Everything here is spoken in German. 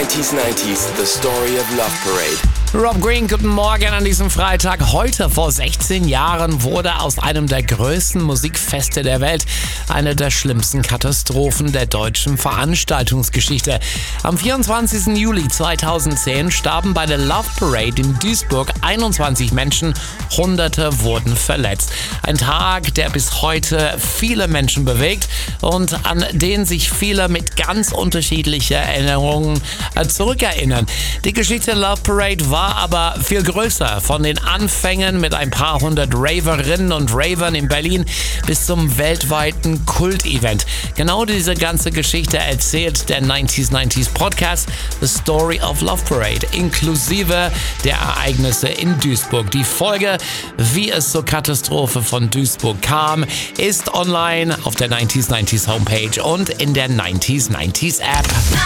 90s, The Story of Love Parade. Rob Green, guten Morgen an diesem Freitag. Heute vor 16 Jahren wurde aus einem der größten Musikfeste der Welt eine der schlimmsten Katastrophen der deutschen Veranstaltungsgeschichte. Am 24. Juli 2010 starben bei der Love Parade in Duisburg 21 Menschen, Hunderte wurden verletzt. Ein Tag, der bis heute viele Menschen bewegt und an den sich viele mit ganz unterschiedlichen Erinnerungen zurückerinnern. Die Geschichte der Love Parade war aber viel größer. Von den Anfängen mit ein paar hundert Raverinnen und Ravern in Berlin bis zum weltweiten Kult-Event. Genau diese ganze Geschichte erzählt der 90s Podcast The Story of Love Parade, inklusive der Ereignisse in Duisburg. Die Folge, wie es zur Katastrophe von Duisburg kam, ist online auf der 90s Homepage und in der 90s App.